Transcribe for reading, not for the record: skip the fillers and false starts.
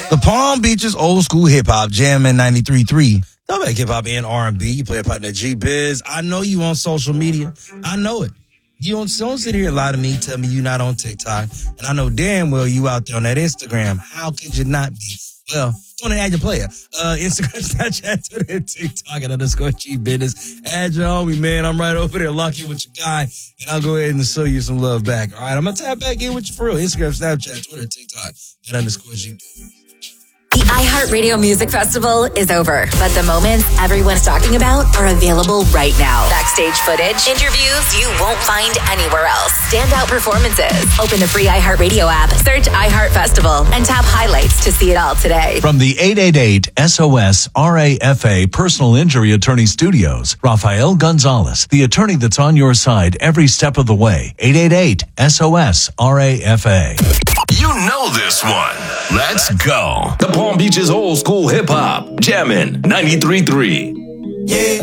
The Palm Beaches old school hip hop jamming 93.3. Throwback hip hop and R&B. You play a partner G-Biz. I know you on social media. I know it. You don't sit here and lie to me, tell me you not on TikTok. And I know damn well you out there on that Instagram. How could you not be? Well, I want to add your player. Instagram, Snapchat, Twitter, and TikTok at _G-Business. Add your homie, man. I'm right over there. Lock in with your guy. And I'll go ahead and show you some love back. All right, I'm going to tap back in with you for real. Instagram, Snapchat, Twitter, TikTok at _G-Business. The iHeartRadio Music Festival is over, but the moments everyone's talking about are available right now. Backstage footage, interviews you won't find anywhere else, standout performances. Open the free iHeartRadio app, search iHeart Festival, and tap highlights to see it all today. From the 888 SOS RAFA Personal Injury Attorney Studios, Rafael Gonzalez, the attorney that's on your side every step of the way. 888 SOS RAFA. You know this one. Let's go. The Palm Beaches old school hip hop. Jammin' 93.3. Yeah.